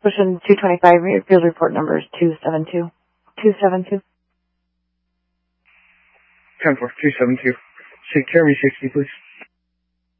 Ocean 225, your field report number is 272. 272. 10-4, 272. Security 60, please.